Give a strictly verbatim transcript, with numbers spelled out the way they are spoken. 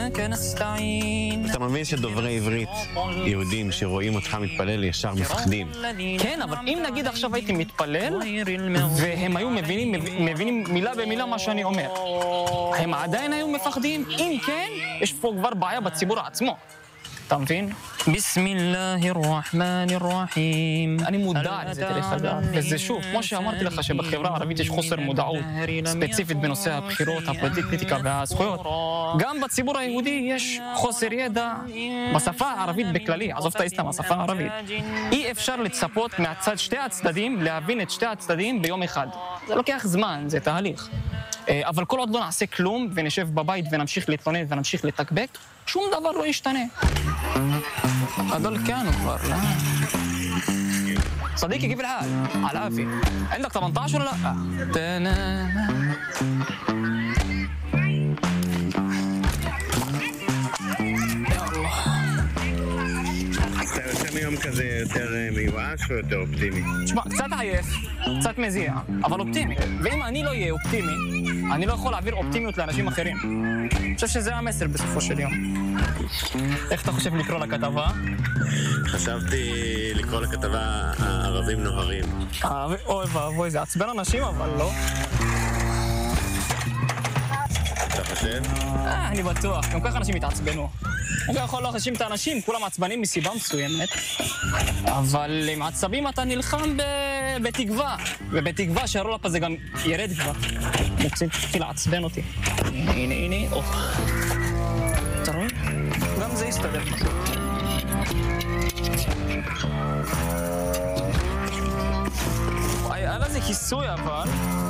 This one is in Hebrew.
ואיאק נסתעין. אתה מבין שדוברי עברית, יהודים שרואים אותך מתפלל ישר מפחדים. כן, אבל אם נגיד עכשיו הייתי מתפלל, והם היו מבינים, מבינים מילה במילה מה שאני אומר, הם עדיין היו מפחדים? אם כן, יש פה כבר בעיה בציבור עצמו. אתה מבין? ביסמיllahi الرحمن الرحيم. אני מודע לזה דרך אגב, וזה שוב, כמו שאמרתי לך שבחברה הערבית יש חוסר מודעות, ספציפית בנושא הבחירות, הפוליטיקה והזכויות. גם בציבור היהודי יש חוסר ידע בשפה הערבית בכללי, עזוב את האסלאם, השפה הערבית. אי אפשר לצפות מהצד שתי הצדדים להבין את שתי הצדדים ביום אחד. זה לוקח זמן, זה תהליך. אבל כל עוד לא נעשה כלום ונשב בבית ונמשיך להתלונן ונמשיך לתקבק, שום דבר לא ישתנה. هذول كانوا كبار لا صديقي كيف الحال؟ على العافية. عندك ثمانية عشر ولا لا؟ تنام אתה יוצא מיום כזה יותר מיואש או יותר אופטימי? תשמע, קצת עייף, קצת מזיע, אבל אופטימי. ואם אני לא אהיה אופטימי, אני לא יכול להעביר אופטימיות לאנשים אחרים. אני חושב שזה המסר בסופו של יום. איך אתה חושב לקרוא לכתבה? חשבתי לקרוא לכתבה הערבים נוהרים. אוי ואבוי, זה עצבן אנשים אבל לא. אתה חושב? אה, אני בטוח, גם ככה אנשים יתעצבנו. אני יכול להאשים את האנשים, כולם עצבנים מסיבה מסוימת, אבל עם עצבים אתה נלחם בתקווה, ובתקווה שהרולאפ הזה גם ירד כבר. מוצאים תתחיל לעצבן אותי. הנה, הנה, הנה, או. אתה רואה? גם זה יסתדר פשוט. וואי, היה לזה כיסוי אבל.